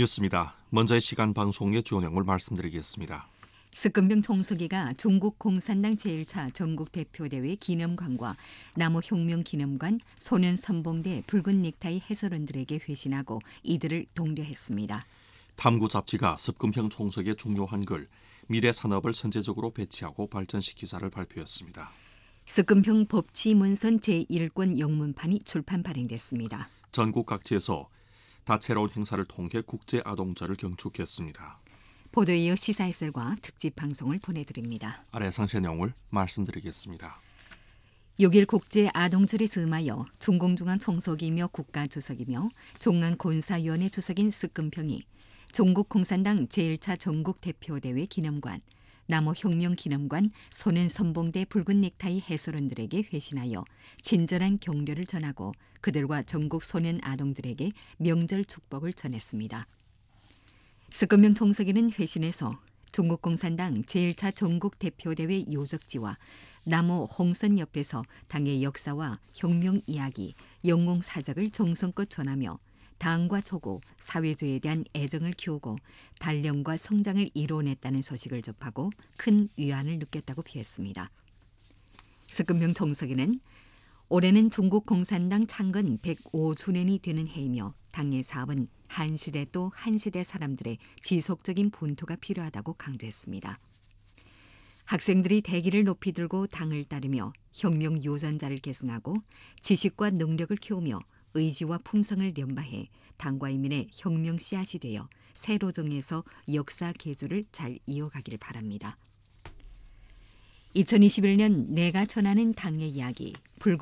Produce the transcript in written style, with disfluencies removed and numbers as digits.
뉴스입니다. 먼저 이 시간 방송의 주요 내용을 말씀드리겠습니다. 습근병 총서기가 중국 공산당 제1차 전국대표대회 기념관과 남우혁명기념관, 소년선봉대 붉은 넥타이 해설원들에게 회신하고 이들을 독려했습니다. 탐구 잡지가 습근평 총석의 중요한 글, 미래 산업을 선제적으로 배치하고 발전시키자를 발표했습니다. 습근평 법치문선 제1권 영문판이 출판 발행됐습니다. 전국 각지에서 다채로운 행사를 통해 국제아동절을 경축했습니다. 보도에 이어 시사 해설과 특집 방송을 보내드립니다. 아래 상세 내용을 말씀드리겠습니다. 6일 국제아동절에 즈음하여 중공중앙 총석이며 국가주석이며 중앙군사위원회 주석인 습근평이 중국 공산당 제1차 전국대표대회 기념관, 남우혁명기념관, 소년선봉대 붉은 넥타이 해설원들에게 회신하여 친절한 격려를 전하고 그들과 전국 소년 아동들에게 명절 축복을 전했습니다. 습근평 총서기는 회신에서 중국 공산당 제1차 전국대표대회 요적지와 남우 홍선 옆에서 당의 역사와 혁명 이야기, 영웅 사적을 정성껏 전하며 당과 조국, 사회주의에 대한 애정을 키우고 단련과 성장을 이뤄냈다는 소식을 접하고 큰 위안을 느꼈다고 비했습니다. 습근평 총서기는 올해는 중국 공산당 창건 105주년이 되는 해이며 당의 사업은 한 시대 또 한 시대 사람들의 지속적인 분투가 필요하다고 강조했습니다. 학생들이 대기를 높이 들고 당을 따르며 혁명 유전자를 계승하고 지식과 능력을 키우며 의지와 품성을 연마해 당과 인민의 혁명 씨앗이 되어 새로 정해서 역사 계주를 잘 이어가길 바랍니다. 2021년 내가 전하는 당의 이야기, 붉은